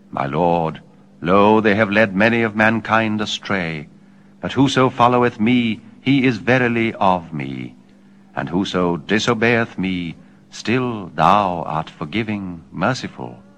My Lord, lo, they have led many of mankind astray. But whoso followeth me, he is verily of me. And whoso disobeyeth me, still thou art forgiving, merciful,